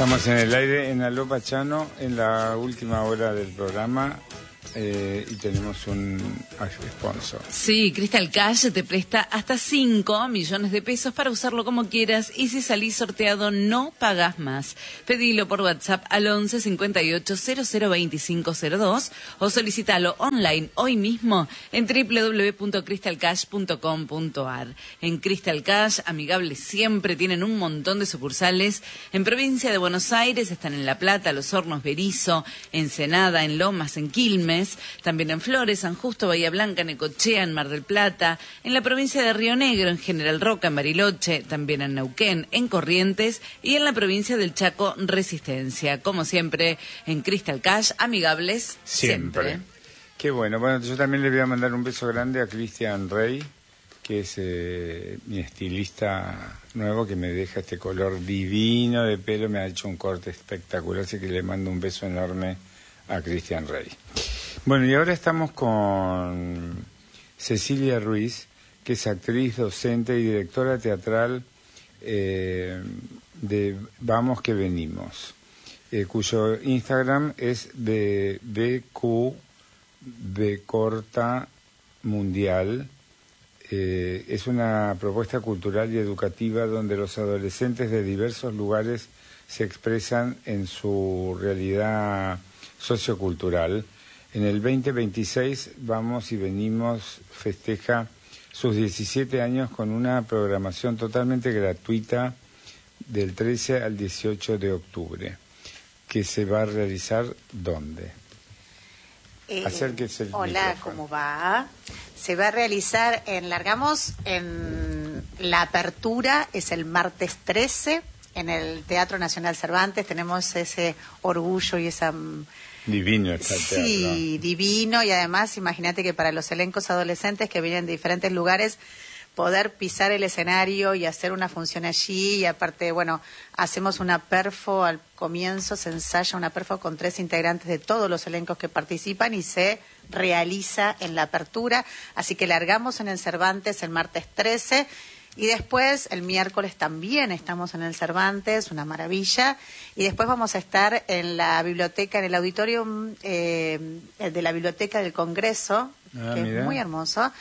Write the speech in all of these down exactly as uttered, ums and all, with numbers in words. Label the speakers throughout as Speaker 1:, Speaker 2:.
Speaker 1: Estamos en el aire en Aló Pachano, en la última hora del programa. Eh, y tenemos un sponsor.
Speaker 2: Sí, Crystal Cash te presta hasta cinco millones de pesos para usarlo como quieras y si salís sorteado no pagás más. Pedilo por WhatsApp al once cincuenta y ocho cero cero veinticinco cero dos o solicitalo online hoy mismo en doble u doble u doble u punto crystal cash punto com punto a r. En Crystal Cash, amigables siempre, tienen un montón de sucursales. En provincia de Buenos Aires están en La Plata, Los Hornos, Berisso, Ensenada, en Lomas, en Quilmes, también en Flores, San Justo, Bahía Blanca, Necochea, en Mar del Plata, en la provincia de Río Negro, en General Roca, en Bariloche, también en Neuquén, en Corrientes y en la provincia del Chaco, Resistencia. Como siempre, en Crystal Cash, amigables siempre. siempre.
Speaker 1: Qué bueno. Bueno, yo también le voy a mandar un beso grande a Cristian Rey, que es eh, mi estilista nuevo, que me deja este color divino de pelo, me ha hecho un corte espectacular, así que le mando un beso enorme a Cristian Rey. Bueno, y ahora estamos con Cecilia Ruiz, que es actriz, docente y directora teatral eh, de Vamos que Venimos, eh, cuyo Instagram es de B Q B corta mundial. Eh, es una propuesta cultural y educativa donde los adolescentes de diversos lugares se expresan en su realidad sociocultural. En el veinte veintiséis Vamos y Venimos festeja sus diecisiete años con una programación totalmente gratuita del trece al dieciocho de octubre, que se va a realizar ¿dónde?
Speaker 3: Eh,
Speaker 1: Acérquese el
Speaker 3: hola,
Speaker 1: micrófono.
Speaker 3: ¿cómo va? Se va a realizar en, largamos en la apertura, es el martes trece, en el Teatro Nacional Cervantes. Tenemos ese orgullo y esa...
Speaker 1: Divino está el teatro.
Speaker 3: Sí, divino, y además imagínate que para los elencos adolescentes que vienen de diferentes lugares, poder pisar el escenario y hacer una función allí, y aparte, bueno, hacemos una perfo al comienzo, se ensaya una perfo con tres integrantes de todos los elencos que participan y se realiza en la apertura, así que largamos en el Cervantes el martes trece. Y después, el miércoles también estamos en el Cervantes, una maravilla. Y después vamos a estar en la biblioteca, en el auditorio eh, de la Biblioteca del Congreso,
Speaker 1: ah,
Speaker 3: que
Speaker 1: mira.
Speaker 3: es muy hermoso.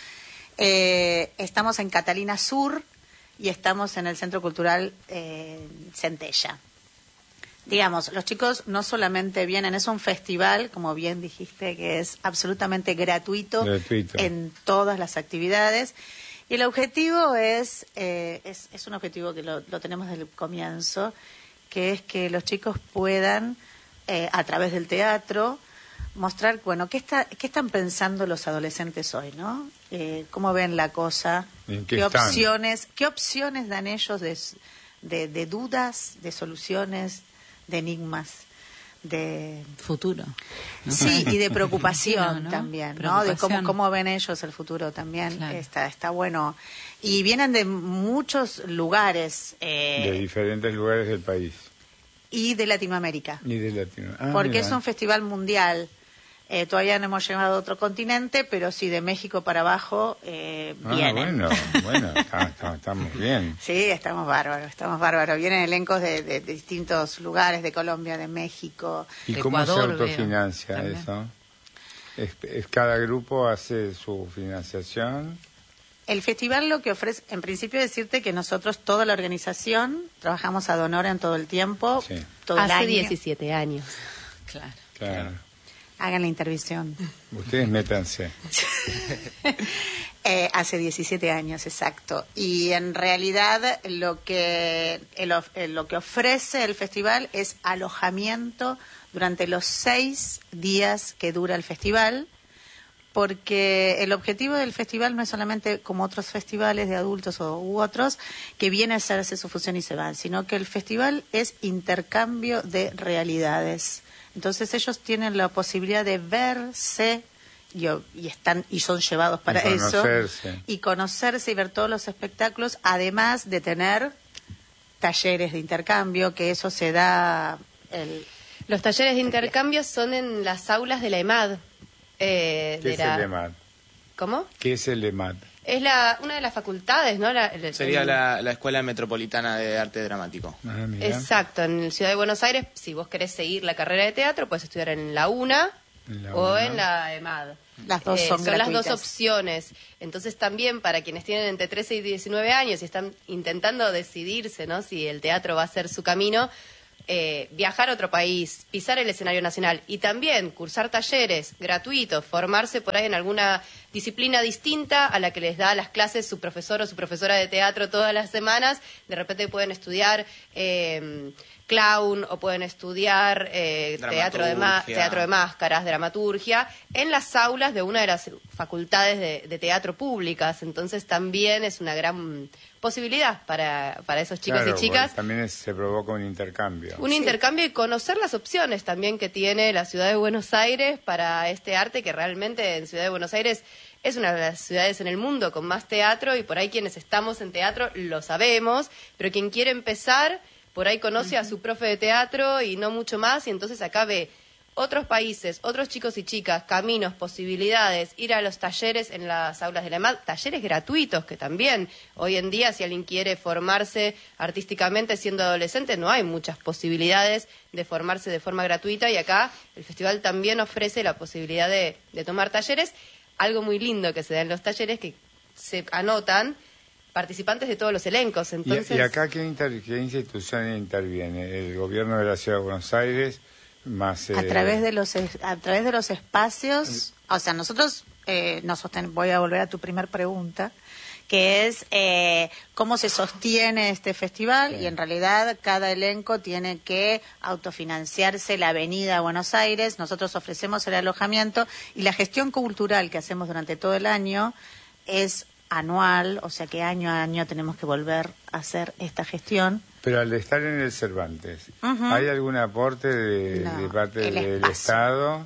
Speaker 3: Eh, estamos en Catalina Sur y estamos en el Centro Cultural eh, Centella. Digamos, los chicos no solamente vienen, es un festival, como bien dijiste, que es absolutamente gratuito,
Speaker 1: gratuito.
Speaker 3: en todas las actividades. Y el objetivo es, eh, es, es un objetivo que lo, lo tenemos desde el comienzo, que es que los chicos puedan, eh, a través del teatro, mostrar, bueno, qué, está, qué están pensando los adolescentes hoy, ¿no? Eh, cómo ven la cosa,
Speaker 1: qué,
Speaker 3: qué opciones, qué opciones dan ellos de, de, de dudas, de soluciones, de enigmas, de
Speaker 2: futuro, ¿no?
Speaker 3: Sí, y de preocupación,
Speaker 2: ¿no?
Speaker 3: también,
Speaker 2: Preocupación.
Speaker 3: ¿no? De cómo, cómo ven ellos el futuro también.
Speaker 2: Claro.
Speaker 3: Está, está bueno. Y vienen de muchos lugares. Eh,
Speaker 1: de diferentes lugares del país.
Speaker 3: Y de Latinoamérica.
Speaker 1: Y de Latinoamérica. Ah,
Speaker 3: porque
Speaker 1: mira.
Speaker 3: es un festival mundial. Eh, todavía no hemos llegado a otro continente, pero sí de México para abajo eh,
Speaker 1: Ah,
Speaker 3: vienen.
Speaker 1: bueno, bueno, está, está, estamos bien.
Speaker 3: Sí, estamos bárbaros, estamos bárbaros. Vienen elencos de, de, de distintos lugares, de Colombia, de México.
Speaker 1: ¿Y
Speaker 2: de
Speaker 1: cómo
Speaker 2: Ecuador,
Speaker 1: se autofinancia
Speaker 2: veo,
Speaker 1: eso? ¿Es, es cada grupo hace su financiación?
Speaker 3: El festival lo que ofrece, en principio decirte que nosotros, toda la organización, trabajamos ad honorem todo el tiempo,
Speaker 1: Sí.
Speaker 3: todo el
Speaker 4: Hace
Speaker 3: año.
Speaker 4: diecisiete años.
Speaker 2: Claro.
Speaker 1: Claro.
Speaker 3: Hagan la intervención.
Speaker 1: Ustedes métanse.
Speaker 3: eh, hace diecisiete años, exacto. Y en realidad lo que, el, lo que ofrece el festival es alojamiento durante los seis días que dura el festival, porque el objetivo del festival no es solamente como otros festivales de adultos o, u otros, que viene a hacerse su función y se van, sino que el festival es intercambio de realidades. Entonces ellos tienen la posibilidad de verse y, y están y son llevados para
Speaker 1: Y
Speaker 3: eso
Speaker 1: conocerse.
Speaker 3: y conocerse y ver todos los espectáculos, además de tener talleres de intercambio, que eso se da el,
Speaker 4: Los talleres de intercambio son en las aulas de la EMAD. Eh,
Speaker 1: ¿Qué
Speaker 4: de
Speaker 1: es
Speaker 4: la...
Speaker 1: el EMAD?
Speaker 4: ¿Cómo?
Speaker 1: ¿Qué es el EMAD?
Speaker 4: Es la una de las facultades, ¿no? La, el,
Speaker 5: Sería
Speaker 4: el,
Speaker 5: la, la Escuela Metropolitana de Arte Dramático.
Speaker 1: Ah, mirá.
Speaker 4: Exacto, en la Ciudad de Buenos Aires, si vos querés seguir la carrera de teatro, puedes estudiar en la UNA
Speaker 1: En la
Speaker 4: o
Speaker 1: UNA.
Speaker 4: en la EMAD.
Speaker 3: Las dos
Speaker 4: Eh,
Speaker 3: son
Speaker 4: son las
Speaker 3: gratuitas.
Speaker 4: dos opciones. Entonces también para quienes tienen entre trece y diecinueve años y están intentando decidirse, ¿no? Si el teatro va a ser su camino, eh, viajar a otro país, pisar el escenario nacional y también cursar talleres gratuitos, formarse por ahí en alguna disciplina distinta a la que les da las clases su profesor o su profesora de teatro todas las semanas. De repente pueden estudiar eh, clown o pueden estudiar eh, teatro, de ma-
Speaker 5: Dramaturgia.
Speaker 4: teatro de máscaras, dramaturgia, en las aulas de una de las facultades de, de teatro públicas. Entonces también es una gran posibilidad para, para esos chicos
Speaker 1: Claro,
Speaker 4: y chicas.
Speaker 1: porque también es- se provoca un intercambio.
Speaker 4: Un intercambio y conocer las opciones también que tiene la ciudad de Buenos Aires para este arte, que realmente en Ciudad de Buenos Aires es una de las ciudades en el mundo con más teatro, y por ahí quienes estamos en teatro lo sabemos, pero quien quiere empezar, por ahí conoce a su profe de teatro y no mucho más, y entonces acá ve otros países, otros chicos y chicas, caminos, posibilidades, ir a los talleres en las aulas de la EMAD, talleres gratuitos que también hoy en día, si alguien quiere formarse artísticamente siendo adolescente, no hay muchas posibilidades de formarse de forma gratuita, y acá el festival también ofrece la posibilidad de, de tomar talleres. Algo muy lindo que se da en los talleres, que se anotan participantes de todos los elencos.
Speaker 1: ¿Y,
Speaker 4: Entonces,
Speaker 1: y acá qué, inter- qué institución interviene? ¿El gobierno de la Ciudad de Buenos Aires? Más,
Speaker 3: A
Speaker 1: eh,
Speaker 3: través de los es- a través de los espacios, o sea, nosotros eh, nos sosten- voy a volver a tu primer pregunta, que es eh, cómo se sostiene este festival,
Speaker 1: Sí.
Speaker 3: y en realidad cada elenco tiene que autofinanciarse la avenida a Buenos Aires. Nosotros ofrecemos el alojamiento, y la gestión cultural que hacemos durante todo el año es anual, o sea que año a año tenemos que volver a hacer esta gestión.
Speaker 1: Pero al estar en el Cervantes,
Speaker 3: Ujú.
Speaker 1: ¿hay algún aporte de,
Speaker 3: No,
Speaker 1: de parte
Speaker 3: el
Speaker 1: del
Speaker 3: espacio.
Speaker 1: Estado?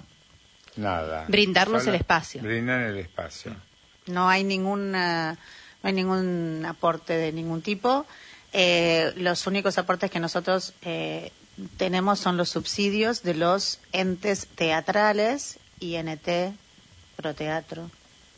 Speaker 1: Nada.
Speaker 4: Brindarnos
Speaker 1: Solo
Speaker 4: el espacio.
Speaker 1: Brindan el espacio.
Speaker 3: No hay ningún eh, no hay ningún aporte de ningún tipo. Eh, los únicos aportes que nosotros eh, tenemos son los subsidios de los entes teatrales, I N T, Proteatro,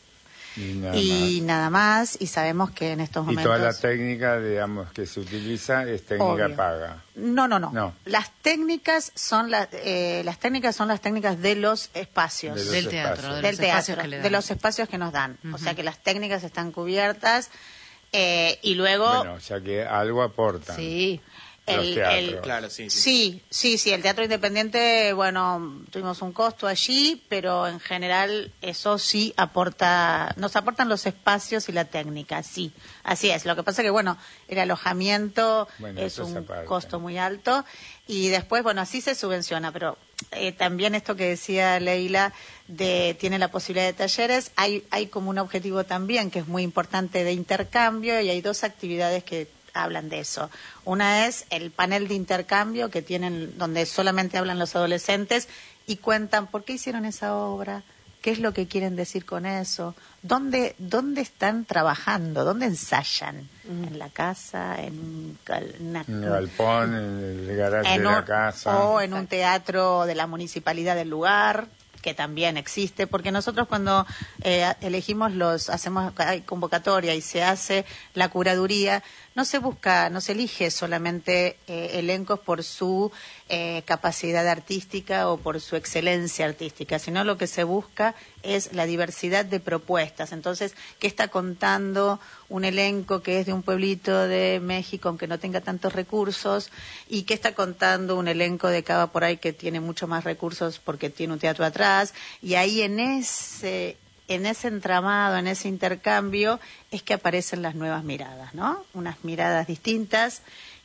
Speaker 1: Y nada
Speaker 3: y
Speaker 1: más.
Speaker 3: nada más. Y sabemos que en estos
Speaker 1: Y
Speaker 3: momentos
Speaker 1: toda la técnica, digamos, que se utiliza es técnica
Speaker 3: Obvio.
Speaker 1: paga.
Speaker 3: No, no, no,
Speaker 1: No.
Speaker 3: Las técnicas son las eh, las técnicas son las técnicas de los espacios.
Speaker 1: De los
Speaker 2: Del
Speaker 1: espacios.
Speaker 2: teatro, de
Speaker 3: del
Speaker 2: los espacios
Speaker 3: teatro,
Speaker 2: que le dan.
Speaker 3: de los espacios que nos dan. O
Speaker 2: Ujú.
Speaker 3: sea que las técnicas están cubiertas, eh, y luego
Speaker 1: Bueno, o sea que algo aportan.
Speaker 4: sí.
Speaker 1: Los
Speaker 3: el,
Speaker 1: teatros.
Speaker 3: el-
Speaker 5: Claro, sí, sí.
Speaker 3: sí, sí, sí, el teatro independiente, bueno, tuvimos un costo allí, pero en general eso sí aporta, nos aportan los espacios y la técnica, sí, así es. Lo que pasa que, bueno, el alojamiento
Speaker 1: Bueno,
Speaker 3: es
Speaker 1: eso es
Speaker 3: un
Speaker 1: aparte.
Speaker 3: costo muy alto, y después, bueno, así se subvenciona, pero eh, también esto que decía Leila, de tiene la posibilidad de talleres, hay, hay como un objetivo también que es muy importante de intercambio, y hay dos actividades que hablan de eso. Una es el panel de intercambio que tienen, donde solamente hablan los adolescentes y cuentan por qué hicieron esa obra, qué es lo que quieren decir con eso, dónde, dónde están trabajando, dónde ensayan, en la casa, en un gal- una-
Speaker 1: En el galpón, en el garaje
Speaker 3: en
Speaker 1: de la
Speaker 3: un-
Speaker 1: casa.
Speaker 3: o en un teatro de la municipalidad del lugar, que también existe, porque nosotros cuando eh, elegimos los, hacemos hay convocatoria y se hace la curaduría, no se busca, no se elige solamente eh, elencos por su eh, capacidad artística o por su excelencia artística, sino lo que se busca es la diversidad de propuestas. Entonces, ¿qué está contando un elenco que es de un pueblito de México, aunque no tenga tantos recursos? ¿Y qué está contando un elenco de Cava por ahí que tiene mucho más recursos porque tiene un teatro atrás? Y ahí en ese en ese entramado, en ese intercambio, es que aparecen las nuevas miradas, ¿no? Unas miradas distintas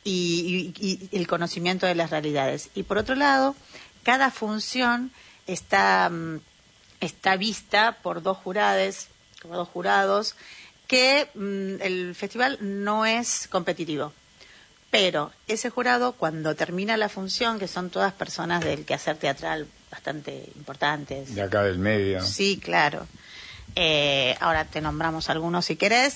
Speaker 3: y, y- y el conocimiento de las realidades. Y por otro lado, cada función está, mm, está vista por dos jurados, por dos jurados, que mm, el festival no es competitivo. Pero ese jurado, cuando termina la función, que son todas personas del quehacer teatral bastante importantes,
Speaker 1: De acá del medio.
Speaker 3: sí, claro. Eh, ahora te nombramos algunos si querés.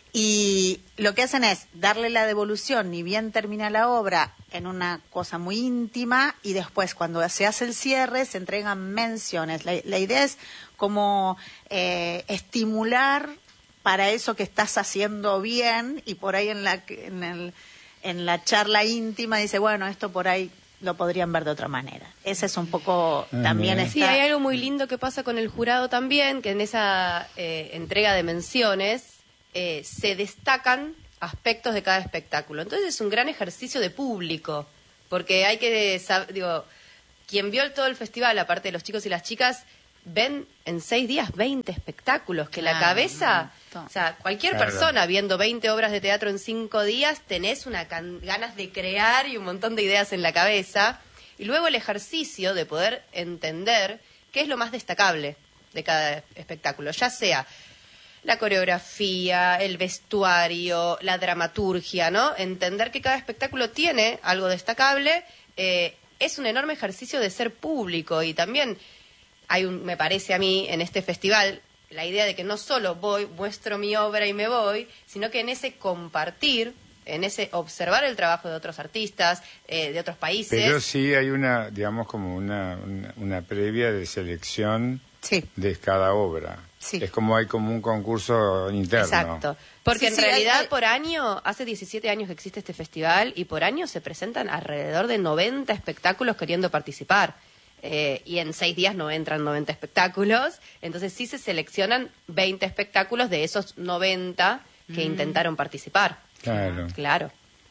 Speaker 3: Y lo que hacen es darle la devolución, ni bien termina la obra, en una cosa muy íntima, y después cuando se hace el cierre se entregan menciones. La, la idea es como eh, estimular para eso que estás haciendo bien, y por ahí en la, en el, en la charla íntima dice, bueno, esto por ahí lo podrían ver de otra manera. Ese es un poco
Speaker 1: Ah,
Speaker 3: también
Speaker 1: mira.
Speaker 3: está...
Speaker 4: Sí, hay algo muy lindo que pasa con el jurado también, que en esa eh, entrega de menciones eh, se destacan aspectos de cada espectáculo. Entonces es un gran ejercicio de público, porque hay que saber, digo, quien vio todo el festival, aparte de los chicos y las chicas, ven en seis días veinte espectáculos, que la
Speaker 2: Claro,
Speaker 4: cabeza,
Speaker 2: un montón.
Speaker 4: o sea, cualquier
Speaker 1: Claro.
Speaker 4: persona viendo veinte obras de teatro en cinco días, tenés una can- ganas de crear y un montón de ideas en la cabeza. Y luego el ejercicio de poder entender qué es lo más destacable de cada espectáculo, ya sea la coreografía, el vestuario, la dramaturgia, ¿no? Entender que cada espectáculo tiene algo destacable, eh, es un enorme ejercicio de ser público. Y también hay un, me parece a mí, en este festival, la idea de que no solo voy, muestro mi obra y me voy, sino que en ese compartir, en ese observar el trabajo de otros artistas, eh, de otros países.
Speaker 1: Pero sí hay una, digamos, como una, una, una previa de selección
Speaker 3: Sí.
Speaker 1: de cada obra.
Speaker 3: Sí.
Speaker 1: Es como hay como un concurso interno.
Speaker 4: Exacto. Porque
Speaker 3: Sí,
Speaker 4: en
Speaker 3: sí,
Speaker 4: realidad
Speaker 3: hay- hay-
Speaker 4: por año, hace diecisiete años que existe este festival, y por año se presentan alrededor de noventa espectáculos queriendo participar. Eh, y en seis días no entran noventa espectáculos, entonces sí se seleccionan veinte espectáculos de esos noventa que intentaron participar.
Speaker 1: Claro.
Speaker 4: Claro.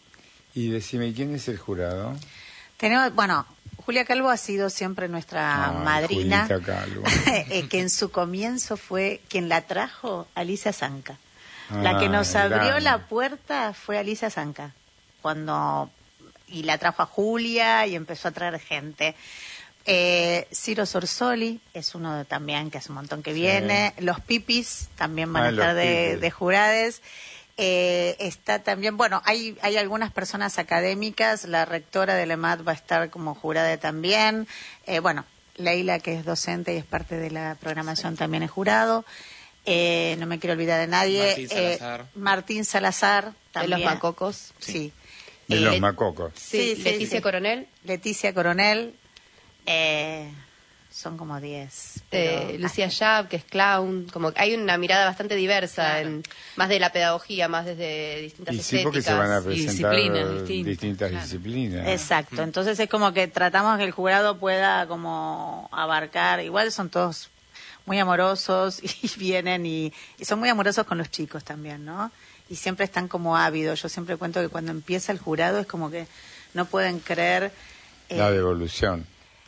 Speaker 1: Y decime, ¿quién es el jurado?
Speaker 3: Tenemos, bueno, Julia Calvo ha sido siempre nuestra
Speaker 1: Ay,
Speaker 3: madrina,
Speaker 1: Julita Calvo.
Speaker 3: eh, que en su comienzo fue quien la trajo, Alicia Zanca. La que
Speaker 1: Ah,
Speaker 3: nos abrió
Speaker 1: grande.
Speaker 3: la puerta fue Alicia Zanca, cuando y la trajo a Julia y empezó a traer gente. Eh, Ciro Sorsoli es uno de- también que hace un montón que viene. Los Pipis también van
Speaker 1: Ah,
Speaker 3: a estar
Speaker 1: los
Speaker 3: de,
Speaker 1: Pipis.
Speaker 3: de jurades. Eh, está también, bueno, hay, hay algunas personas académicas, la rectora de la E M A T va a estar como jurada también. Eh, bueno, Leila, que es docente y es parte de la programación, también es jurado. Eh, no me quiero olvidar de nadie.
Speaker 5: Martín
Speaker 3: Eh,
Speaker 5: Salazar.
Speaker 3: Martín Salazar,
Speaker 4: De
Speaker 3: también.
Speaker 4: los macocos.
Speaker 3: Sí.
Speaker 1: De
Speaker 3: Eh,
Speaker 1: los macocos.
Speaker 4: Sí,
Speaker 3: Sí, sí,
Speaker 4: Leticia
Speaker 3: sí.
Speaker 4: Coronel,
Speaker 3: Leticia Coronel. Eh, son como diez.
Speaker 4: eh,
Speaker 3: pero-
Speaker 4: Lucía Yab, que es clown. Como hay una mirada bastante diversa,
Speaker 3: Claro.
Speaker 4: en, más de la pedagogía, más desde distintas
Speaker 1: Y sí,
Speaker 4: estéticas.
Speaker 1: porque se van a
Speaker 2: y
Speaker 1: presentar
Speaker 2: disciplinas distintas,
Speaker 1: distintas
Speaker 2: claro.
Speaker 1: disciplinas.
Speaker 3: Exacto, entonces es como que tratamos que el jurado pueda como abarcar, igual son todos muy amorosos y vienen y, y son muy amorosos con los chicos también, ¿no? Y siempre están como ávidos. Yo siempre cuento que cuando empieza el jurado es como que no pueden creer... eh,
Speaker 1: La devolución.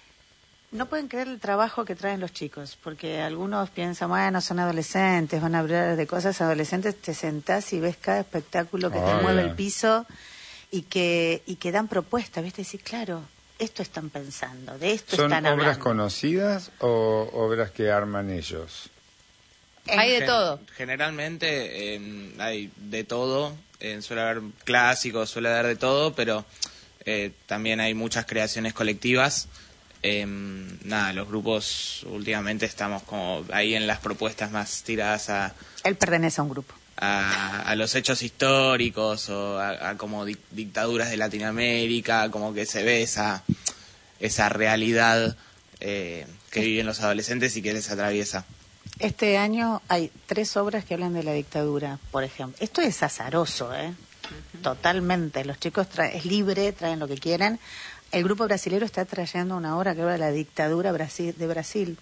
Speaker 3: No pueden creer el trabajo que traen los chicos, porque algunos piensan, bueno, son adolescentes, van a hablar de cosas adolescentes, te sentás y ves cada espectáculo que te
Speaker 1: Obvio.
Speaker 3: mueve el piso y que y que dan propuestas, ¿viste? Decís, claro, esto están pensando, de esto
Speaker 1: ¿Son
Speaker 3: están
Speaker 1: obras
Speaker 3: hablando.
Speaker 1: conocidas o obras que arman ellos?
Speaker 4: Hay de
Speaker 5: Gen-
Speaker 4: todo.
Speaker 5: Generalmente eh, hay de todo, eh, suele haber clásicos, suele haber de todo, pero eh, también hay muchas creaciones colectivas. Eh, nada, los grupos últimamente estamos como ahí en las propuestas más tiradas a,
Speaker 3: Él pertenece a un grupo.
Speaker 5: a, a los hechos históricos o a, a como dic- dictaduras de Latinoamérica, como que se ve esa, esa realidad eh, que viven los adolescentes y que les atraviesa.
Speaker 3: Este año hay tres obras que hablan de la dictadura, por ejemplo. Esto es azaroso, ¿eh? Totalmente. Los chicos tra- es libre, traen lo que quieren. El grupo brasilero está trayendo una obra que habla de la dictadura Brasil, de Brasil.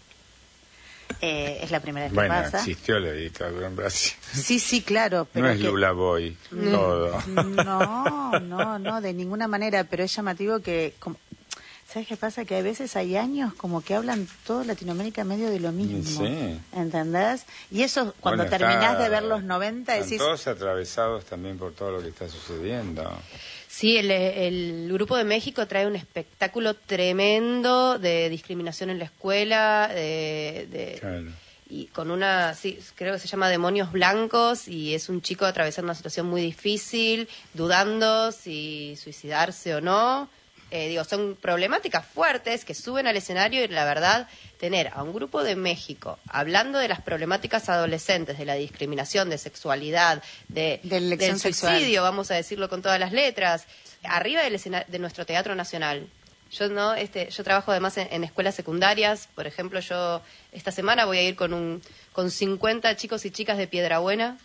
Speaker 3: Eh, es la primera vez que
Speaker 1: Bueno,
Speaker 3: pasa.
Speaker 1: existió la dictadura en Brasil.
Speaker 3: Sí, sí, claro. Pero
Speaker 1: No es
Speaker 3: que-
Speaker 1: Lula Boy, todo.
Speaker 3: No, no, no, de ninguna manera. Pero es llamativo que... como- ¿Sabes qué pasa? Que a veces hay años como que hablan toda Latinoamérica medio de lo mismo.
Speaker 1: Sí.
Speaker 3: ¿Entendés? Y eso, cuando
Speaker 1: Bueno,
Speaker 3: terminás
Speaker 1: está-
Speaker 3: de ver los noventa,
Speaker 1: están
Speaker 3: decís...
Speaker 1: todos atravesados también por todo lo que está sucediendo.
Speaker 4: Sí, el, el Grupo de México trae un espectáculo tremendo de discriminación en la escuela, de, de-
Speaker 1: Claro.
Speaker 4: y con una, sí, creo que se llama Demonios Blancos, y es un chico atravesando una situación muy difícil, dudando si suicidarse o no. Eh, digo, son problemáticas fuertes que suben al escenario, y la verdad, tener a un Grupo de México hablando de las problemáticas adolescentes, de la discriminación, de sexualidad, de,
Speaker 3: De elección
Speaker 4: del
Speaker 3: sexual.
Speaker 4: suicidio, vamos a decirlo con todas las letras, arriba del escena- de nuestro Teatro Nacional. Yo no, este, yo trabajo además en, en escuelas secundarias. Por ejemplo, yo esta semana voy a ir con un con cincuenta chicos y chicas de Piedrabuena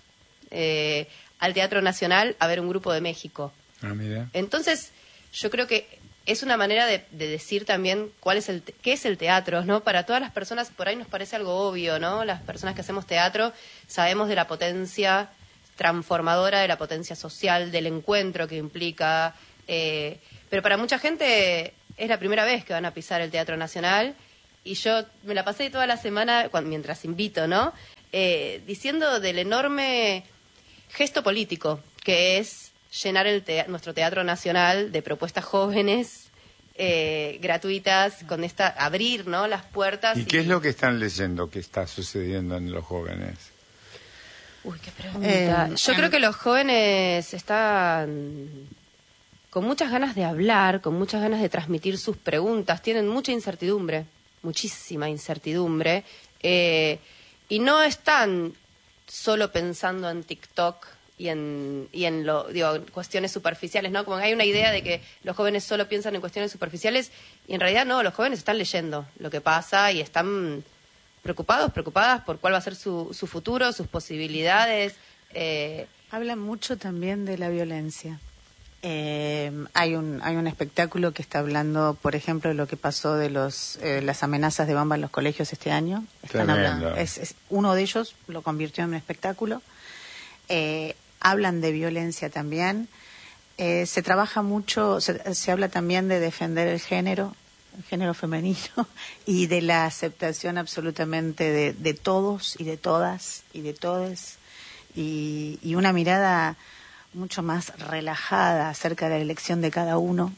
Speaker 4: eh, al Teatro Nacional a ver un grupo de México.
Speaker 1: Ah, mira.
Speaker 4: Entonces, yo creo que es una manera de, de decir también cuál es el te- qué es el teatro, ¿no? Para todas las personas, por ahí nos parece algo obvio, ¿no? Las personas que hacemos teatro sabemos de la potencia transformadora, de la potencia social, del encuentro que implica. Eh, pero para mucha gente es la primera vez que van a pisar el Teatro Nacional y yo me la pasé toda la semana, cuando, mientras invito, ¿no? Eh, diciendo del enorme gesto político que es llenar el te- nuestro Teatro Nacional de propuestas jóvenes, eh, gratuitas, con esta abrir, ¿no?, las puertas.
Speaker 1: ¿Y qué es lo que están leyendo que está sucediendo en los jóvenes?
Speaker 4: Uy, qué pregunta.
Speaker 3: Eh,
Speaker 4: Yo creo que los jóvenes están con muchas ganas de hablar, con muchas ganas de transmitir sus preguntas, tienen mucha incertidumbre, muchísima incertidumbre, eh, y no están solo pensando en TikTok y en, y en lo, digo, cuestiones superficiales, ¿no? Como que hay una idea de que los jóvenes solo piensan en cuestiones superficiales y en realidad no, los jóvenes están leyendo lo que pasa y están preocupados, preocupadas por cuál va a ser su, su futuro, sus posibilidades. Eh,
Speaker 3: Hablan mucho también de la violencia. Eh, hay un hay un espectáculo que está hablando, por ejemplo, de lo que pasó de los eh, las amenazas de bomba en los colegios este año. Están
Speaker 1: Tremendo.
Speaker 3: hablando, es, es uno de ellos lo convirtió en un espectáculo. Eh, hablan de violencia también. Eh, se trabaja mucho, se, se habla también de defender el género, el género femenino y de la aceptación absolutamente de, de todos y de todas y de todes y, y una mirada mucho más relajada acerca de la elección de cada uno.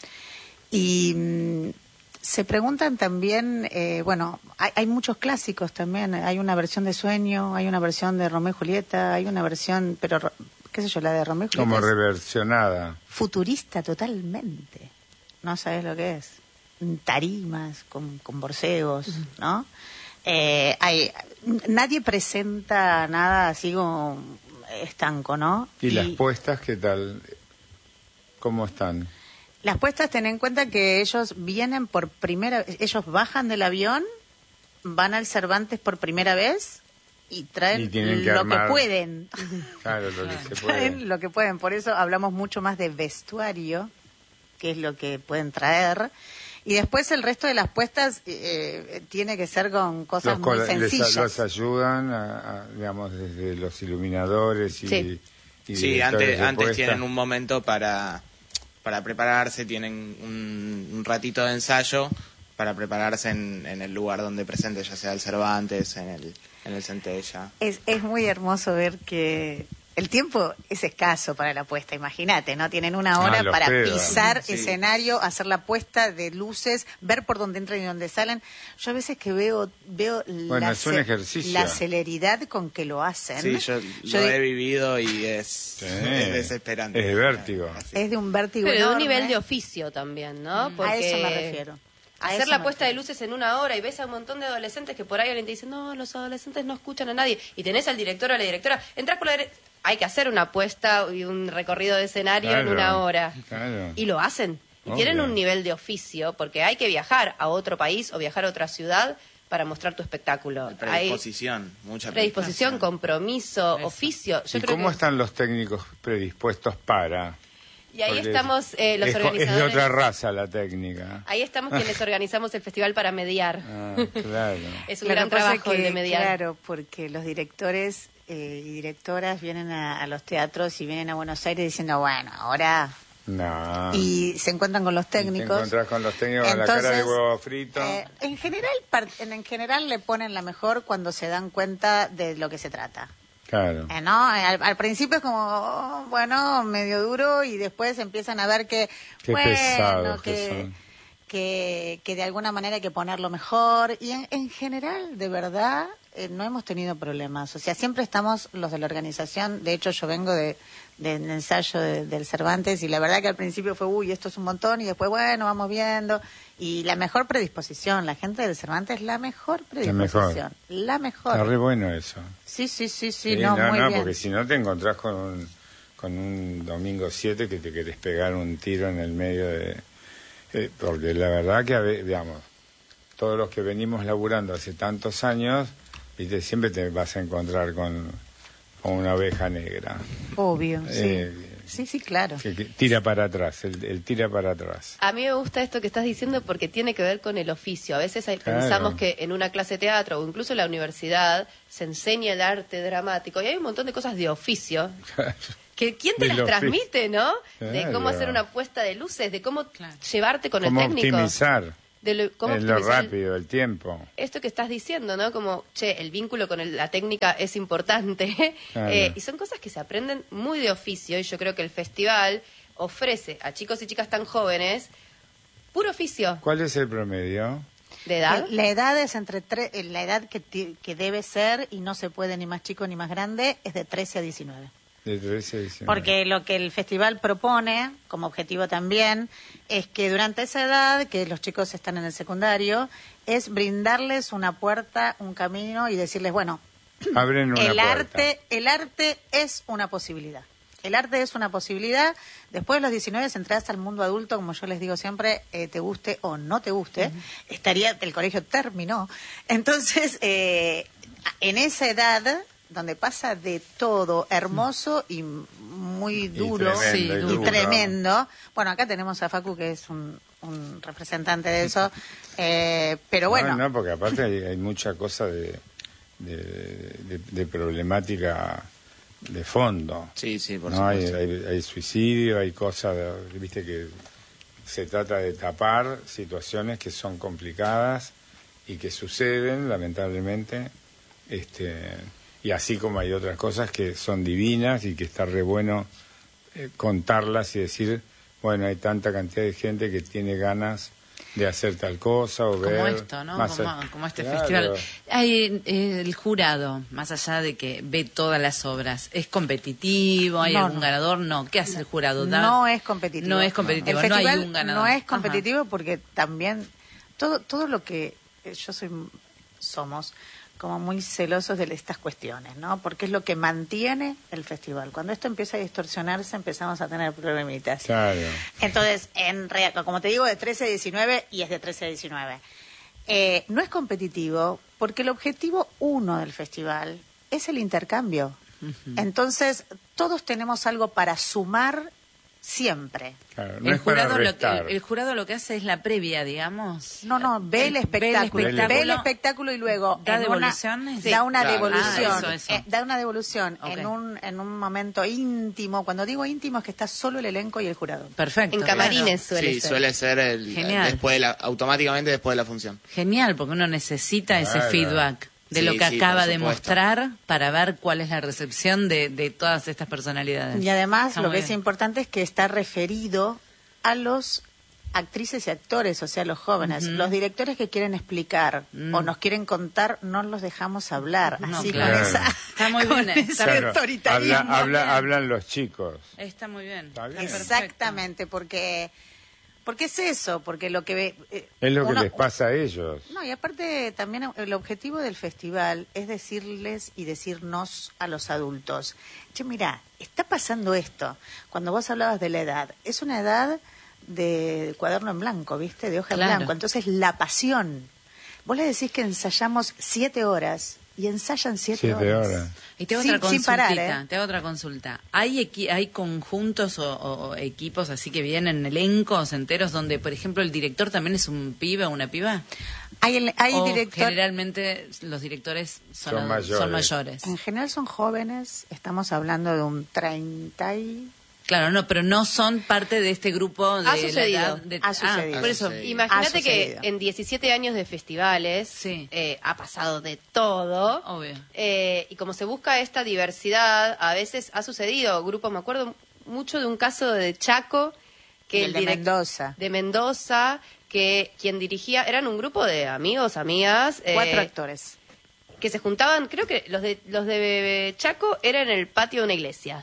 Speaker 3: Y mm, se preguntan también, eh, bueno, hay, hay muchos clásicos también, hay una versión de Sueño, hay una versión de Romeo y Julieta, hay una versión, pero qué sé yo, la de Romeo y Julieta
Speaker 1: Como
Speaker 3: es
Speaker 1: reversionada.
Speaker 3: futurista totalmente, no sabes lo que es, tarimas con, con borseos, ¿no? Eh, hay, nadie presenta nada así como estanco, ¿no?
Speaker 1: ¿Y, ¿Y las puestas qué tal? ¿Cómo están?
Speaker 3: Las puestas, ten en cuenta que ellos vienen por primera vez, ellos bajan del avión, van al Cervantes por primera vez y traen
Speaker 1: Y tienen que
Speaker 3: lo
Speaker 1: armar-
Speaker 3: que pueden.
Speaker 1: Claro, lo que se
Speaker 3: Traen
Speaker 1: puede.
Speaker 3: lo que pueden, por eso hablamos mucho más de vestuario, que es lo que pueden traer. Y después el resto de las puestas eh, tiene que ser con cosas
Speaker 1: Los,
Speaker 3: muy
Speaker 1: col- les-
Speaker 3: sencillas.
Speaker 1: los ayudan, a, a, digamos, desde los iluminadores y,
Speaker 4: Sí.
Speaker 1: y
Speaker 5: Sí,
Speaker 1: directores
Speaker 5: antes,
Speaker 1: de
Speaker 5: antes
Speaker 1: puesta.
Speaker 5: tienen un momento para, para prepararse, tienen un, un ratito de ensayo para prepararse en, en el lugar donde presente, ya sea el Cervantes, en el, en el Centella.
Speaker 3: Es, es muy hermoso ver que el tiempo es escaso para la puesta, imagínate, ¿no? Tienen una
Speaker 1: Ah,
Speaker 3: hora
Speaker 1: los
Speaker 3: para
Speaker 1: pedos.
Speaker 3: pisar
Speaker 5: Sí.
Speaker 3: escenario, hacer la puesta de luces, ver por dónde entran y dónde salen. Yo a veces que veo veo
Speaker 1: Bueno,
Speaker 3: la,
Speaker 1: es un
Speaker 3: ce-
Speaker 1: ejercicio.
Speaker 3: la celeridad con que lo hacen.
Speaker 5: Sí, yo,
Speaker 3: Yo
Speaker 5: lo
Speaker 3: de-
Speaker 5: he vivido y es,
Speaker 1: Sí.
Speaker 5: es desesperante.
Speaker 1: Es de vértigo.
Speaker 5: Así.
Speaker 3: Es de un vértigo
Speaker 4: pero de un
Speaker 3: enorme.
Speaker 4: nivel de oficio también, ¿no?
Speaker 3: A eso me refiero. A
Speaker 4: Hacer
Speaker 3: eso
Speaker 4: la
Speaker 3: me
Speaker 4: puesta de
Speaker 3: refiero.
Speaker 4: luces en una hora y ves a un montón de adolescentes que por ahí alguien te dice, no, los adolescentes no escuchan a nadie. Y tenés al director o a la directora, entras por la dire- hay que hacer una puesta y un recorrido de escenario en
Speaker 1: Claro,
Speaker 4: una hora.
Speaker 1: claro.
Speaker 4: Y lo hacen. Y
Speaker 1: Obvio.
Speaker 4: tienen un nivel de oficio, porque hay que viajar a otro país o viajar a otra ciudad para mostrar tu espectáculo. Hay
Speaker 5: Predisposición, mucha
Speaker 4: predisposición, compromiso,
Speaker 5: Eso.
Speaker 4: oficio. Yo
Speaker 1: ¿Y
Speaker 4: creo
Speaker 1: cómo
Speaker 4: que-
Speaker 1: están los técnicos predispuestos para?
Speaker 4: Y ahí
Speaker 1: Porque
Speaker 4: estamos eh, los
Speaker 1: es, co- es
Speaker 4: organizadores.
Speaker 1: de otra raza la técnica.
Speaker 4: Ahí estamos quienes organizamos el festival para mediar.
Speaker 1: Ah, claro.
Speaker 4: Es un
Speaker 3: Lo
Speaker 4: gran
Speaker 3: que pasa
Speaker 4: trabajo
Speaker 3: es
Speaker 4: el
Speaker 3: que,
Speaker 4: de mediar.
Speaker 3: Claro, porque los directores eh, y directoras vienen a, a los teatros y vienen a Buenos Aires diciendo, bueno, ahora...
Speaker 1: No.
Speaker 3: Y se encuentran con los
Speaker 1: Te
Speaker 3: técnicos.
Speaker 1: encontrás con los técnicos con la cara de
Speaker 3: Entonces,
Speaker 1: huevo frito.
Speaker 3: eh, en general, par- en, en general le ponen la mejor cuando se dan cuenta de lo que se trata.
Speaker 1: Claro.
Speaker 3: Eh, ¿no? Al, al principio es como, oh, bueno, medio duro y después empiezan a ver que,
Speaker 1: Qué
Speaker 3: bueno,
Speaker 1: pesados que
Speaker 3: que,
Speaker 1: son.
Speaker 3: que, que de alguna manera hay que ponerlo mejor. Y en, en general, de verdad, eh, no hemos tenido problemas. O sea, siempre estamos los de la organización. De hecho, yo vengo de del ensayo de- del Cervantes y la verdad que al principio fue, uy, esto es un montón y después, bueno, vamos viendo. Y la mejor predisposición, la gente del Cervantes, la mejor predisposición. La mejor.
Speaker 1: Está re bueno eso.
Speaker 3: Sí, sí, sí, sí,
Speaker 1: Sí,
Speaker 3: no, muy bien.
Speaker 1: porque si no te encontrás con un, con un domingo siete que te querés pegar un tiro en el medio de... eh, porque la verdad que, a ve- digamos, todos los que venimos laburando hace tantos años, viste, siempre te vas a encontrar con, o una oveja negra.
Speaker 3: Obvio, sí.
Speaker 1: Eh,
Speaker 3: Sí, sí, claro.
Speaker 1: Que, que tira para atrás, el, el tira para atrás.
Speaker 4: A mí me gusta esto que estás diciendo porque tiene que ver con el oficio. A veces hay-
Speaker 1: Claro.
Speaker 4: pensamos que en una clase de teatro o incluso en la universidad se enseña el arte dramático y hay un montón de cosas de oficio. Que ¿Quién te
Speaker 1: De
Speaker 4: las
Speaker 1: lo
Speaker 4: transmite, no? De
Speaker 1: Claro.
Speaker 4: cómo hacer una puesta de luces, de cómo
Speaker 2: Claro.
Speaker 4: llevarte con el
Speaker 1: Cómo
Speaker 4: técnico.
Speaker 1: optimizar
Speaker 4: De lo, cómo
Speaker 1: en lo
Speaker 4: optimizar el-
Speaker 1: rápido, el tiempo.
Speaker 4: esto que estás diciendo, ¿no? Como, che, el vínculo con el- la técnica es importante.
Speaker 1: Claro.
Speaker 4: Eh, y son cosas que se aprenden muy de oficio. Y yo creo que el festival ofrece a chicos y chicas tan jóvenes puro oficio
Speaker 1: ¿Cuál es el promedio?
Speaker 4: de edad.
Speaker 3: La edad es entre tre- eh, la edad que, ti- que debe ser y no se puede ni más chico ni más grande es de trece a diecinueve.
Speaker 1: De trece a diecinueve.
Speaker 3: Porque lo que el festival propone, como objetivo también, es que durante esa edad, que los chicos están en el secundario, es brindarles una puerta, un camino y decirles, bueno,
Speaker 1: Abren una
Speaker 3: el
Speaker 1: puerta.
Speaker 3: arte, el arte es una posibilidad. El arte es una posibilidad. Después de los diecinueve entras al mundo adulto, como yo les digo siempre, eh, te guste o no te guste. Estaría, el colegio terminó. Entonces, eh, en esa edad, donde pasa de todo, hermoso y muy duro
Speaker 1: tremendo,
Speaker 2: Sí,
Speaker 1: y
Speaker 2: duro.
Speaker 3: y
Speaker 1: duro.
Speaker 3: tremendo. Bueno, acá tenemos a Facu, que es un, un representante de eso. Eh, pero bueno,
Speaker 1: No, no, porque aparte hay, hay mucha cosa de, de, de- de problemática de fondo.
Speaker 5: Sí, sí, por
Speaker 1: no hay,
Speaker 5: supuesto.
Speaker 1: hay, hay suicidio, hay cosas, de- viste que se trata de tapar situaciones que son complicadas y que suceden, lamentablemente, este, y así como hay otras cosas que son divinas y que está re bueno eh, contarlas y decir, bueno, hay tanta cantidad de gente que tiene ganas de hacer tal cosa o ver
Speaker 2: Como esto, ¿no?
Speaker 1: más
Speaker 2: Como,
Speaker 1: a-
Speaker 2: como este
Speaker 1: Claro.
Speaker 2: festival. Hay eh, el jurado, más allá de que ve todas las obras, ¿es competitivo? ¿Hay
Speaker 3: No,
Speaker 2: algún
Speaker 3: no.
Speaker 2: ganador? No. ¿Qué hace el jurado? Da-
Speaker 3: no es competitivo.
Speaker 2: No es competitivo,
Speaker 3: El
Speaker 2: no hay
Speaker 3: festival
Speaker 2: un ganador.
Speaker 3: no es
Speaker 2: Ajá.
Speaker 3: competitivo porque también todo todo lo que eh, yo soy somos como muy celosos de estas cuestiones, ¿no? Porque es lo que mantiene el festival. Cuando esto empieza a distorsionarse, empezamos a tener problemitas.
Speaker 1: Claro.
Speaker 3: Entonces, en rea- como te digo, de trece a diecinueve y es de trece a diecinueve. Eh, no es competitivo porque el objetivo uno del festival es el intercambio. Entonces, todos tenemos algo para sumar siempre.
Speaker 1: Claro, no
Speaker 2: el,
Speaker 1: es para
Speaker 2: jurado lo, que-
Speaker 1: restar.
Speaker 2: el, el jurado lo que hace es la previa, digamos.
Speaker 3: No, no, ve el
Speaker 2: Eh,
Speaker 3: espectáculo,
Speaker 2: ve el
Speaker 3: ve el espectáculo y luego
Speaker 2: ¿Da
Speaker 3: en una-
Speaker 2: devoluciones?
Speaker 3: da una
Speaker 5: Claro.
Speaker 3: devolución,
Speaker 2: Ah, eso, eso.
Speaker 3: eh, da una devolución
Speaker 2: Ok.
Speaker 3: en un en un momento íntimo. Cuando digo íntimo es que está solo el elenco y el jurado.
Speaker 2: Perfecto.
Speaker 4: En camarines
Speaker 2: claro.
Speaker 4: suele
Speaker 5: Sí,
Speaker 4: ser.
Speaker 5: suele ser el,
Speaker 2: Genial.
Speaker 5: después de la, automáticamente después de la función.
Speaker 2: Genial, porque uno necesita ese
Speaker 1: Claro.
Speaker 2: feedback de
Speaker 5: Sí,
Speaker 2: lo que
Speaker 5: sí,
Speaker 2: acaba
Speaker 5: por
Speaker 2: de
Speaker 5: supuesto.
Speaker 2: mostrar para ver cuál es la recepción de, de todas estas personalidades.
Speaker 3: Y además
Speaker 2: Está
Speaker 3: lo
Speaker 2: muy
Speaker 3: que es
Speaker 2: bien.
Speaker 3: importante es que está referido a los actrices y actores, o sea, los jóvenes.
Speaker 2: Ujú.
Speaker 3: Los directores que quieren explicar
Speaker 2: Mm.
Speaker 3: o nos quieren contar, no los dejamos hablar.
Speaker 2: No,
Speaker 3: Así
Speaker 2: claro.
Speaker 3: con esa,
Speaker 2: Está muy
Speaker 3: con
Speaker 2: bien, está
Speaker 3: ese
Speaker 2: bien.
Speaker 1: Claro,
Speaker 3: autoritarismo.
Speaker 1: habla- habla- hablan los chicos.
Speaker 2: Está muy bien.
Speaker 1: Está bien.
Speaker 2: perfecto.
Speaker 3: Exactamente, porque porque es eso, porque lo que ve, eh,
Speaker 1: Es lo que
Speaker 3: uno-
Speaker 1: les pasa a ellos.
Speaker 3: No, y aparte también el objetivo del festival es decirles y decirnos a los adultos, che, mira, está pasando esto. Cuando vos hablabas de la edad, es una edad de cuaderno en blanco, ¿viste? De hoja
Speaker 2: Claro.
Speaker 3: en blanco. Entonces, la pasión. Vos le decís que ensayamos siete horas y ensayan siete,
Speaker 1: Siete
Speaker 3: horas.
Speaker 1: horas.
Speaker 2: Y te hago
Speaker 3: Sin-
Speaker 2: otra
Speaker 3: sin
Speaker 2: consultita,
Speaker 3: parar, ¿eh?
Speaker 2: te hago otra consulta. ¿Hay, equi- hay conjuntos o, o- o equipos así que vienen elencos enteros donde, por ejemplo, el director también es un pibe o una piba?
Speaker 3: Hay, el- hay
Speaker 2: o
Speaker 3: director...
Speaker 2: generalmente los directores son,
Speaker 1: Son
Speaker 2: adu-
Speaker 1: mayores.
Speaker 2: son mayores.
Speaker 3: En general son jóvenes, estamos hablando de un treinta y...
Speaker 2: Claro, no, pero no son parte de este grupo de
Speaker 4: Ha
Speaker 2: la
Speaker 4: sucedido.
Speaker 2: edad de-
Speaker 3: Ha
Speaker 2: Ah,
Speaker 3: sucedido.
Speaker 2: por eso,
Speaker 5: Ha sucedido.
Speaker 4: Imagínate
Speaker 3: Ha
Speaker 4: que
Speaker 3: sucedido.
Speaker 4: en diecisiete años de festivales
Speaker 2: Sí.
Speaker 4: eh, ha pasado de todo.
Speaker 2: obvio.
Speaker 4: Eh, y como se busca esta diversidad, a veces ha sucedido grupos, me acuerdo mucho de un caso de Chaco, que
Speaker 3: Y
Speaker 4: el
Speaker 3: el de
Speaker 4: direc-
Speaker 3: Mendoza.
Speaker 4: de Mendoza, que quien dirigía, eran un grupo de amigos, amigas, eh,
Speaker 3: Cuatro actores.
Speaker 4: que se juntaban, creo que los de los de Chaco eran en el patio de una iglesia.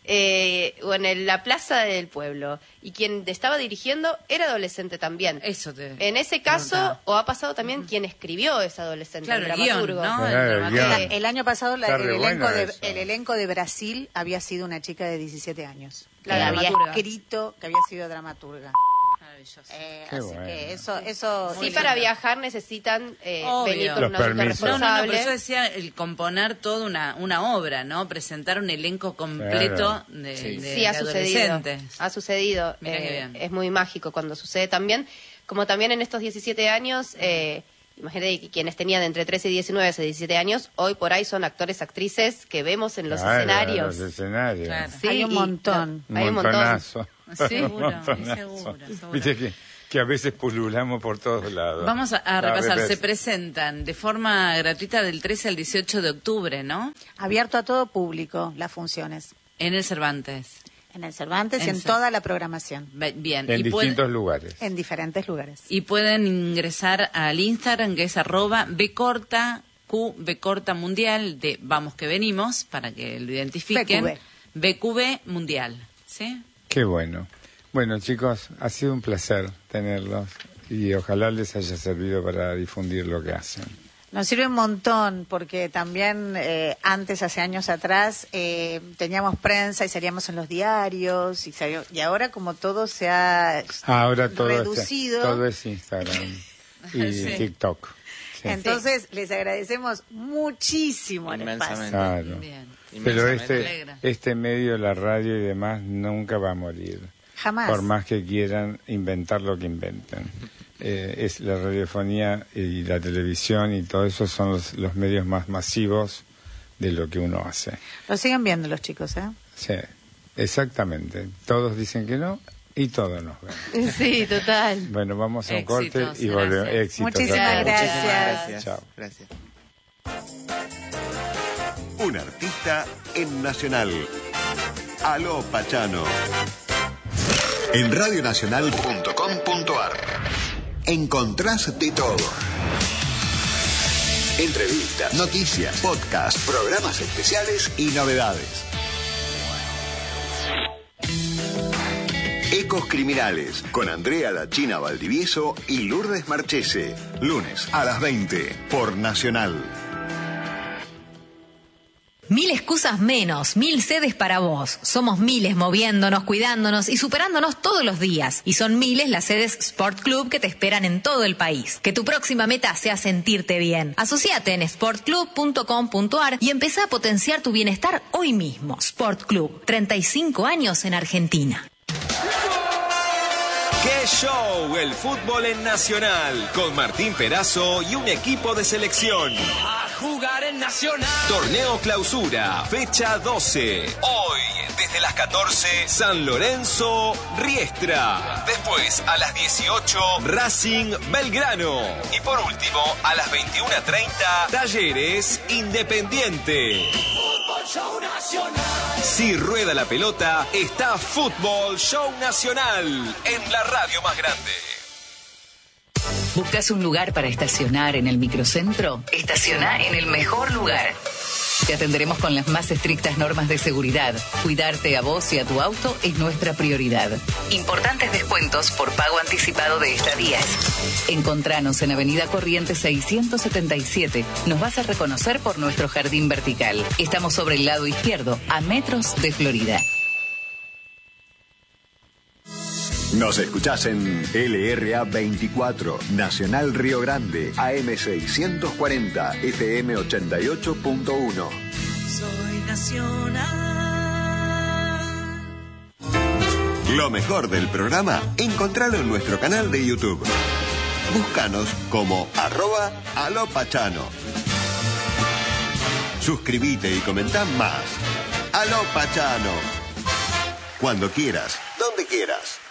Speaker 4: Eh, o en el- la plaza del pueblo, y quien estaba dirigiendo era adolescente también.
Speaker 2: Eso te
Speaker 4: En ese caso,
Speaker 2: preguntaba.
Speaker 4: o ha pasado también quien escribió ese adolescente,
Speaker 2: Claro,
Speaker 4: el
Speaker 2: el guión,
Speaker 4: dramaturgo.
Speaker 2: ¿no?
Speaker 1: Claro, el
Speaker 2: dramaturgo.
Speaker 1: guión.
Speaker 4: Eh,
Speaker 3: El año pasado la-
Speaker 1: Está
Speaker 3: el,
Speaker 1: re
Speaker 3: elenco
Speaker 1: bueno
Speaker 3: de,
Speaker 1: eso.
Speaker 3: el elenco de Brasil había sido una chica de diecisiete años.
Speaker 4: La
Speaker 3: que había
Speaker 4: dramaturga.
Speaker 3: escrito, que había sido dramaturga.
Speaker 2: Maravilloso.
Speaker 3: Eh,
Speaker 1: Qué
Speaker 3: así
Speaker 1: bueno.
Speaker 3: que eso, eso
Speaker 4: Sí,
Speaker 3: sí,
Speaker 4: para viajar necesitan eh,
Speaker 2: Obvio.
Speaker 4: venir con
Speaker 1: Los
Speaker 4: un adulto
Speaker 1: permisos.
Speaker 2: No, no, no,
Speaker 4: responsable.
Speaker 2: pero yo decía el componer toda una, una obra, ¿no? Presentar un elenco completo
Speaker 1: Claro.
Speaker 2: de,
Speaker 5: Sí.
Speaker 2: de-
Speaker 4: Sí,
Speaker 2: de
Speaker 4: ha sucedido.
Speaker 2: adolescentes.
Speaker 4: Ha sucedido.
Speaker 2: Mirá qué
Speaker 4: eh,
Speaker 2: bien.
Speaker 4: es muy mágico cuando sucede también. Como también en estos diecisiete años, eh, imagínate que quienes tenían entre trece y diecinueve hace diecisiete años, hoy por ahí son actores, actrices que vemos en los
Speaker 1: Claro,
Speaker 4: escenarios.
Speaker 1: Los escenarios.
Speaker 2: Claro.
Speaker 4: Sí,
Speaker 3: Hay un
Speaker 4: y
Speaker 3: montón.
Speaker 4: lo- hay un montón.
Speaker 1: montonazo.
Speaker 2: Seguro,
Speaker 1: Un montonazo.
Speaker 2: seguro, seguro.
Speaker 1: Viste que, que a veces pululamos por todos lados.
Speaker 2: Vamos a, a
Speaker 1: La
Speaker 2: repasar,
Speaker 1: revés.
Speaker 2: se presentan de forma gratuita del trece al dieciocho de octubre, ¿no?
Speaker 3: abierto a todo público las funciones.
Speaker 2: En el Cervantes.
Speaker 3: En el Cervantes y
Speaker 2: En
Speaker 3: en
Speaker 2: Cer-
Speaker 3: toda la programación.
Speaker 2: Be- Bien.
Speaker 1: En
Speaker 2: y, puede-
Speaker 1: distintos lugares.
Speaker 3: En diferentes lugares.
Speaker 2: y pueden ingresar al Instagram, que es arroba bcorta, Q, bcorta mundial, de Vamos que Venimos, para que lo identifiquen.
Speaker 3: B Q B.
Speaker 2: B Q B mundial, ¿sí?
Speaker 1: Qué bueno. Bueno, chicos, ha sido un placer tenerlos y ojalá les haya servido para difundir lo que hacen.
Speaker 3: Nos sirve un montón porque también eh, antes, hace años atrás, eh, teníamos prensa y salíamos en los diarios y, salió- y ahora como todo se ha
Speaker 1: Ahora todo,
Speaker 3: reducido,
Speaker 1: Es, todo es Instagram y
Speaker 2: Sí.
Speaker 1: TikTok. Sí.
Speaker 3: entonces les agradecemos muchísimo el
Speaker 5: Inmensamente.
Speaker 3: espacio.
Speaker 1: Claro.
Speaker 2: Bien.
Speaker 1: Pero
Speaker 5: Inmensamente.
Speaker 1: este,
Speaker 2: Alegra.
Speaker 1: este medio, la radio y demás, nunca va a morir.
Speaker 3: Jamás.
Speaker 1: Por más que quieran inventar lo que inventen. Eh, es la radiofonía y la televisión y todo eso son los, los medios más masivos de lo que uno hace.
Speaker 3: Lo siguen viendo los chicos, ¿eh?
Speaker 1: Sí, exactamente. Todos dicen que no y todos nos ven.
Speaker 4: Sí, total.
Speaker 1: Bueno, vamos a un
Speaker 2: Éxitos,
Speaker 1: corte y volvemos.
Speaker 2: gracias.
Speaker 1: Éxitos.
Speaker 3: Muchísimas
Speaker 1: a todos.
Speaker 3: gracias.
Speaker 5: Gracias.
Speaker 1: Chao.
Speaker 5: Gracias.
Speaker 6: Un artista en Nacional. Aló Pachano. En radionacional punto com punto ar encontrás de todo. Entrevistas, noticias, podcast, programas especiales y novedades. Ecos Criminales con Andrea La China Valdivieso y Lourdes Marchese. Lunes a las veinte por Nacional.
Speaker 7: Mil excusas menos, mil sedes para vos. Somos miles moviéndonos, cuidándonos y superándonos todos los días. Y son miles las sedes Sport Club que te esperan en todo el país. Que tu próxima meta sea sentirte bien. Asociate en sport club punto com punto ar y empezá a potenciar tu bienestar hoy mismo. Sport Club, treinta y cinco años en Argentina.
Speaker 8: ¡Qué show! El fútbol en Nacional, con Martín Perazo y un equipo de selección.
Speaker 9: A jugar en Nacional.
Speaker 8: Torneo Clausura, fecha doce. Hoy, desde las catorce, San Lorenzo, Riestra. Después, a las dieciocho, Racing, Belgrano. Y por último, a las veintiuna treinta, Talleres, Independiente.
Speaker 9: Fútbol Show Nacional.
Speaker 8: Si rueda la pelota, está Fútbol Show Nacional en la radio más grande.
Speaker 10: ¿Buscas un lugar para estacionar en el microcentro? Estaciona en el mejor lugar. Te atenderemos con las más estrictas normas de seguridad. Cuidarte a vos y a tu auto es nuestra prioridad. Importantes descuentos por pago anticipado de estadías. Encontranos en Avenida Corrientes seiscientos setenta y siete. Nos vas a reconocer por nuestro jardín vertical. Estamos sobre el lado izquierdo, a metros de Florida.
Speaker 6: Nos escuchás en L R A veinticuatro, Nacional Río Grande, A M seiscientos cuarenta, F M ochenta y ocho punto uno.
Speaker 9: Soy Nacional.
Speaker 6: Lo mejor del programa, encontralo en nuestro canal de YouTube. Búscanos como arroba alopachano. Suscríbete y comentá más. Aló Pachano. Cuando quieras, donde quieras.